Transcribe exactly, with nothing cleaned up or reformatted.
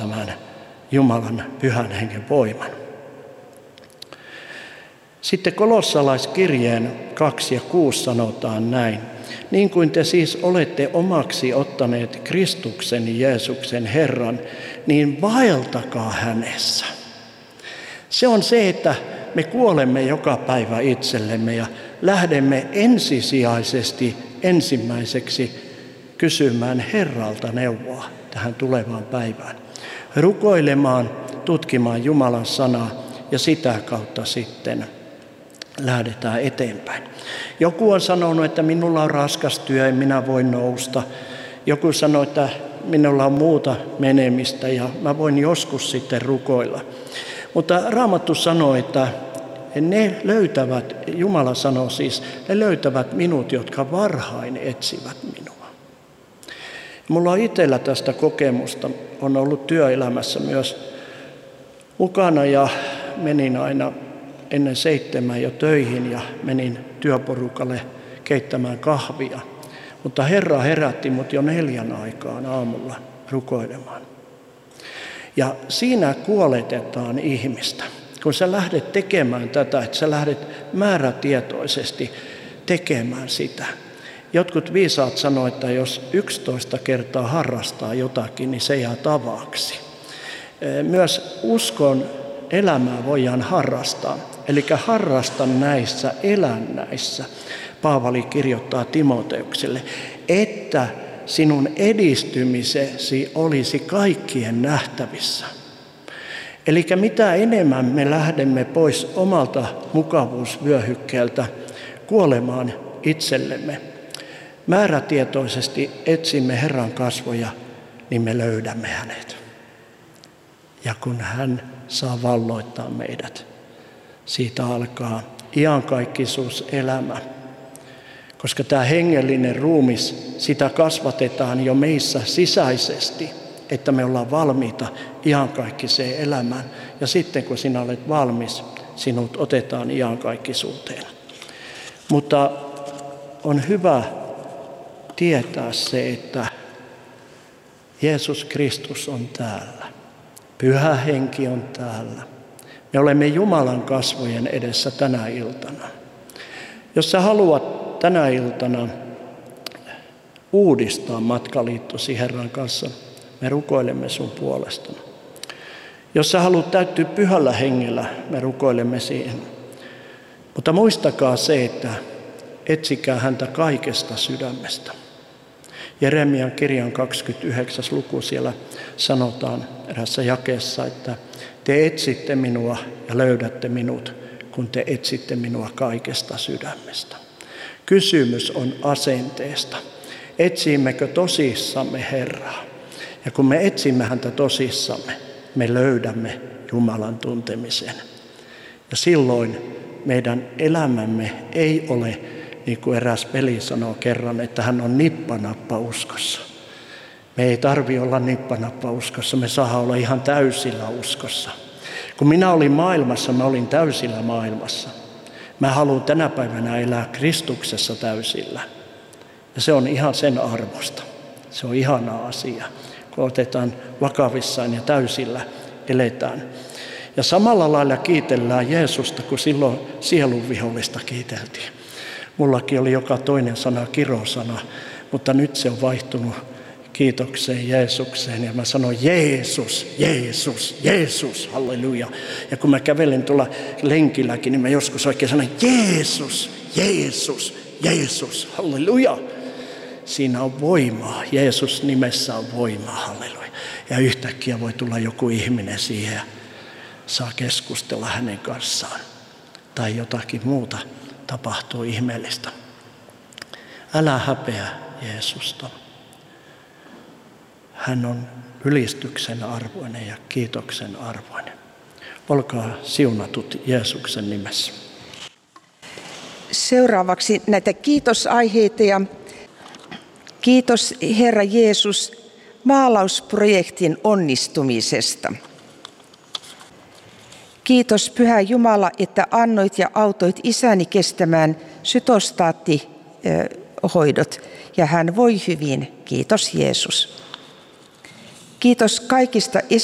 tämän Jumalan pyhän hengen voiman. Sitten kolossalaiskirjeen kaksi ja kuusi sanotaan näin. Niin kuin te siis olette omaksi ottaneet Kristuksen Jeesuksen Herran, niin vaeltakaa hänessä. Se on se, että me kuolemme joka päivä itsellemme ja lähdemme ensisijaisesti ensimmäiseksi kysymään Herralta neuvoa tähän tulevaan päivään. Rukoilemaan, tutkimaan Jumalan sanaa ja sitä kautta sitten lähdetään eteenpäin. Joku on sanonut, että minulla on raskas työ, en minä voi nousta. Joku sanoo, että minulla on muuta menemistä ja mä voin joskus sitten rukoilla. Mutta Raamattu sanoo, että ne löytävät, Jumala sanoo siis, ne löytävät minut, jotka varhain etsivät minua. Mulla on itsellä tästä kokemusta, on ollut työelämässä myös mukana ja menin aina ennen seitsemän jo töihin ja menin työporukalle keittämään kahvia. Mutta Herra herätti mut jo neljän aikaan aamulla rukoilemaan. Ja siinä kuoletetaan ihmistä. Kun sä lähdet tekemään tätä, että sä lähdet määrätietoisesti tekemään sitä. Jotkut viisaat sanoo, että jos yksitoista kertaa harrastaa jotakin, niin se jää tavaksi. Myös uskon elämää voidaan harrastaa. Eli harrasta näissä, elän näissä. Paavali kirjoittaa Timoteukselle, että sinun edistymisesi olisi kaikkien nähtävissä. Eli mitä enemmän me lähdemme pois omalta mukavuusvyöhykkeeltä kuolemaan itsellemme, määrätietoisesti etsimme Herran kasvoja, niin me löydämme hänet. Ja kun hän saa valloittaa meidät, siitä alkaa iankaikkisuuselämä. Koska tämä hengellinen ruumis, sitä kasvatetaan jo meissä sisäisesti, että me ollaan valmiita iankaikkiseen elämään. Ja sitten kun sinä olet valmis, sinut otetaan iankaikkisuuteen. Mutta on hyvä tietää se, että Jeesus Kristus on täällä. Pyhä henki on täällä. Me olemme Jumalan kasvojen edessä tänä iltana. Jos sä haluat tänä iltana uudistaa matkaliittosi Herran kanssa, me rukoilemme sun puolestasi. Jos sä haluat täyttyä pyhällä hengellä, me rukoilemme siihen. Mutta muistakaa se, että etsikää häntä kaikesta sydämestä. Jeremian kirjan kaksikymmentäyhdeksäs luku siellä sanotaan erässä jakeessa, että te etsitte minua ja löydätte minut, kun te etsitte minua kaikesta sydämestä. Kysymys on asenteesta. Etsimmekö tosissamme Herraa? Ja kun me etsimme häntä tosissamme, me löydämme Jumalan tuntemisen. Ja silloin meidän elämämme ei ole, niin kuin eräs veli sanoo kerran, että hän on nippanappa uskossa. Me ei tarvitse olla nippanappa uskossa, me saa olla ihan täysillä uskossa. Kun minä olin maailmassa, mä olin täysillä maailmassa. Mä haluan tänä päivänä elää Kristuksessa täysillä. Ja se on ihan sen arvosta. Se on ihana asia, kun otetaan vakavissaan ja täysillä eletään. Ja samalla lailla kiitellään Jeesusta, kun silloin sielun vihollista kiiteltiin. Mullakin oli joka toinen sana kirosana, mutta nyt se on vaihtunut kiitokseen Jeesukseen. Ja mä sanon Jeesus, Jeesus, Jeesus, halleluja. Ja kun mä kävelen tuolla lenkilläkin, niin mä joskus oikein sanon Jeesus, Jeesus, Jeesus, halleluja. Siinä on voimaa. Jeesus nimessä on voimaa, halleluja. Ja yhtäkkiä voi tulla joku ihminen siihen ja saa keskustella hänen kanssaan. Tai jotakin muuta tapahtuu ihmeellistä. Älä häpeä Jeesusta. Hän on ylistyksen arvoinen ja kiitoksen arvoinen. Olkaa siunatut Jeesuksen nimessä. Seuraavaksi näitä kiitosaiheita ja kiitos Herra Jeesus maalausprojektin onnistumisesta. Kiitos Pyhä Jumala, että annoit ja autoit isäni kestämään sytostaattihoidot ja hän voi hyvin. Kiitos Jeesus. Kiitos kaikista